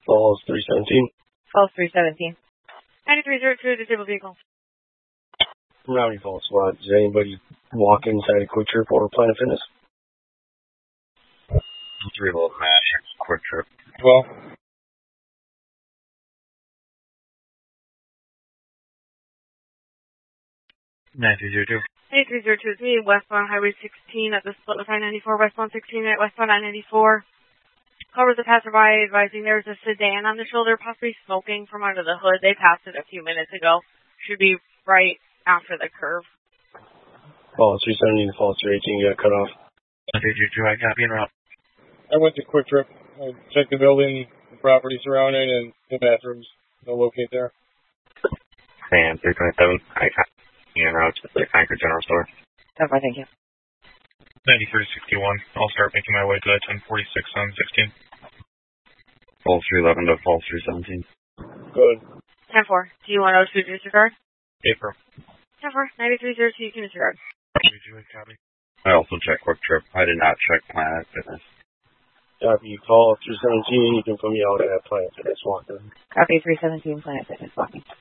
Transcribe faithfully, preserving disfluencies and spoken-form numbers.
Falls three seventeen. Falls three seventeen. ninety-three zero two, disabled vehicle. Rowdy Falls SWAT. Does anybody walk inside a Quick Trip or Planet Fitness? Three Little Smash, Quick Trip. twelve. ninety-three zero two. ninety-three zero two is me, westbound Highway sixteen at the split with I ninety-four, westbound sixteen at westbound I ninety-four. Covers a passerby advising there's a sedan on the shoulder, possibly smoking from under the hood. They passed it a few minutes ago. Should be right after the curve. Falls three seventeen to Falls three eighteen got cut off. ninety-three zero two, I copy and route. I went to Quick Trip. I checked the building, the property surrounding, and the bathrooms. No locate there. Sam three twenty-seven, I copy and route to the Concord General Store. Oh, thank you. ninety-three sixty-one. I'll start making my way to that ten forty-six on sixteen. Falls three eleven to Falls three seventeen. Good. ten four. Do you want to shoot disregard? April. ten four. ninety-three zero two, you can disregard. Copy. I also checked Quick Trip. I did not check Planet Fitness. Copy. Falls three seventeen. You can put me out at Planet Fitness walking. Copy three seventeen, Planet Fitness walking.